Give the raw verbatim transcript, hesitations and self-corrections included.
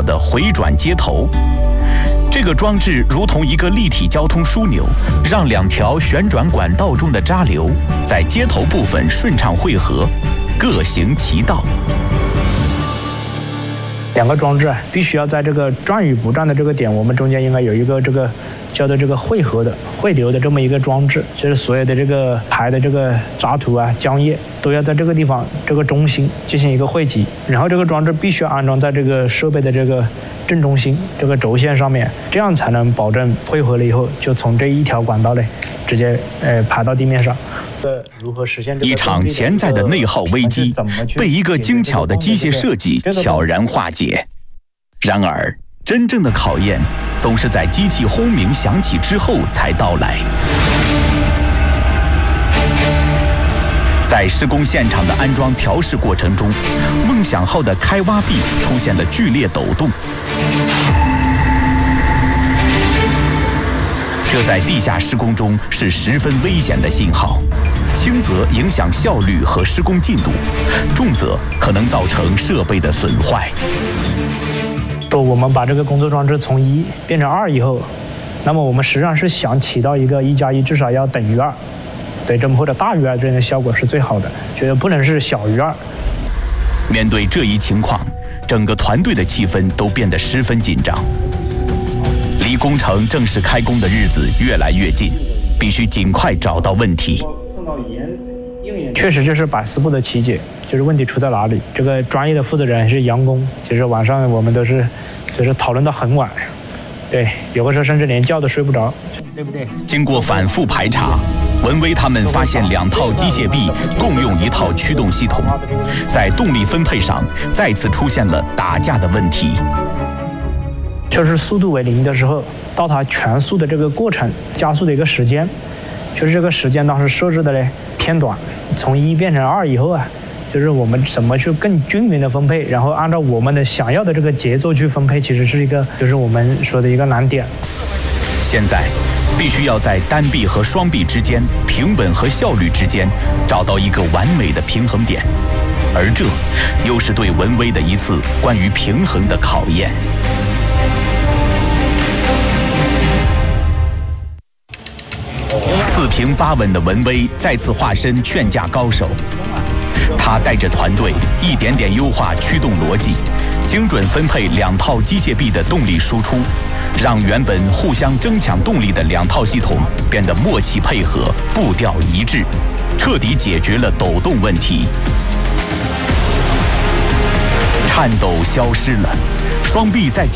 的回转接头。这个装置如同一个立体交通枢纽，让两条旋转管道中的渣流在接头部分顺畅汇合，各行其道。 两个装置啊，必须要在这个转与不转的这个点，我们中间应该有一个这个叫做这个汇合的汇流的这么一个装置，就是所有的这个排的这个渣土啊、浆液都要在这个地方这个中心进行一个汇集，然后这个装置必须要安装在这个设备的这个正中心这个轴线上面，这样才能保证汇合了以后就从这一条管道内直接呃排到地面上。如何实现一场潜在的内耗危机被一个精巧的机械设计悄然化解。然而，真正的考验总是在机器轰鸣响起之后才到来。在施工现场的安装调试过程中，梦想号的开挖壁出现了剧烈抖动。这在地下施工中是十分危险的信号，轻则影响效率和施工进度，重则可能造成设备的损坏。 说我们把这个工作装置从一变成二以后，那么我们实际上是想起到一个一加一至少要等于二，对，这么或者大于二这样的效果是最好的，觉得不能是小于二。 面对这一情况，整个团队的气氛都变得十分紧张。离工程正式开工的日子越来越近，必须尽快找到问题。 确实就是百思不得其解，就是问题出在哪里。这个专业的负责人是杨工，其实晚上我们都是就是讨论到很晚，对，有的时候甚至连觉都睡不着，对不对？ 经过反复排查，文威他们发现两套机械臂共用一套驱动系统，在动力分配上再次出现了打架的问题。 就是速度为零的时候，到它全速的这个过程加速的一个时间，就是这个时间当时设置的嘞偏短，从一变成二以后啊，就是我们怎么去更均匀的分配，然后按照我们的想要的这个节奏去分配，其实是一个就是我们说的一个难点。 现在必须要在单臂和双臂之间、平稳和效率之间找到一个完美的平衡点，而这又是对文威的一次关于平衡的考验。四平八稳的文威再次化身劝架高手，他带着团队一点点优化驱动逻辑，精准分配两套机械臂的动力输出，让原本互相争抢动力的两套系统变得默契配合、步调一致，彻底解决了抖动问题。颤抖消失了，双臂在